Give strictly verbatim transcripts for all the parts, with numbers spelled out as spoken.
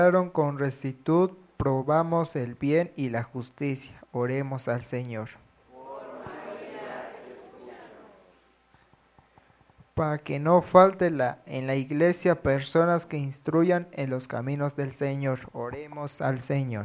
Con rectitud probamos el bien y la justicia. Oremos al Señor. Para que no falte la, en la iglesia personas que instruyan en los caminos del Señor. Oremos al Señor.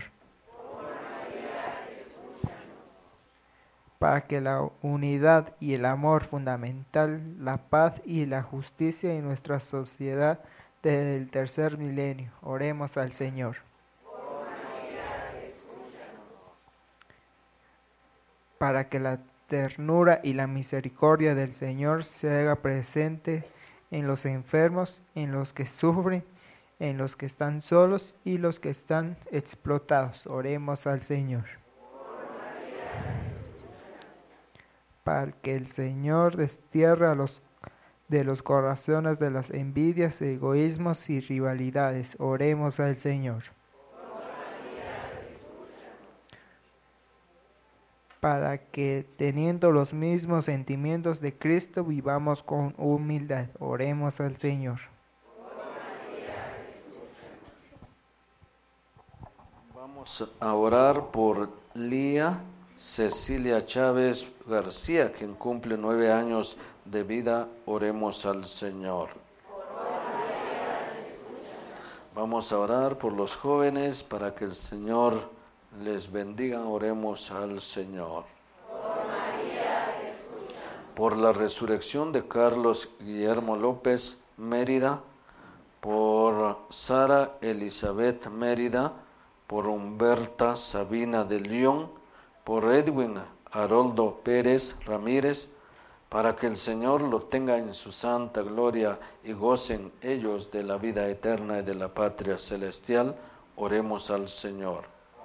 Para que la unidad y el amor fundamental, la paz y la justicia en nuestra sociedad del tercer milenio. Oremos al Señor. Para que la ternura y la misericordia del Señor se haga presente en los enfermos, en los que sufren, en los que están solos y los que están explotados. Oremos al Señor. Para que el Señor destierre a los, de los corazones de las envidias, egoísmos y rivalidades. Oremos al Señor. Para que, teniendo los mismos sentimientos de Cristo, vivamos con humildad. Oremos al Señor. Vamos a orar por Lía Cecilia Chávez García, quien cumple nueve años de vida. Oremos al Señor. Vamos a orar por los jóvenes para que el Señor les bendiga. Oremos al Señor. Por la resurrección de Carlos Guillermo López Mérida, por Sara Elizabeth Mérida, por Humberta Sabina de León, por Edwin Haroldo Pérez Ramírez, para que el Señor lo tenga en su santa gloria y gocen ellos de la vida eterna y de la patria celestial. Oremos al Señor.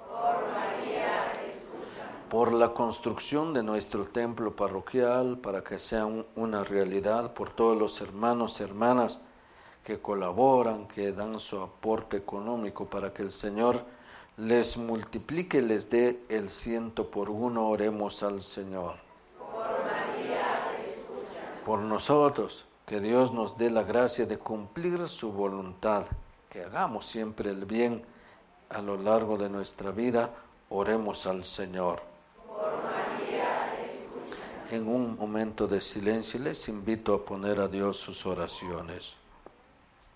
Por la construcción de nuestro templo parroquial, para que sea un, una realidad, por todos los hermanos y hermanas que colaboran, que dan su aporte económico, para que el Señor les multiplique, les dé el ciento por uno. Oremos al Señor. Por María, por nosotros, que Dios nos dé la gracia de cumplir su voluntad, que hagamos siempre el bien a lo largo de nuestra vida. Oremos al Señor. Por María, en un momento de silencio les invito a poner a Dios sus oraciones.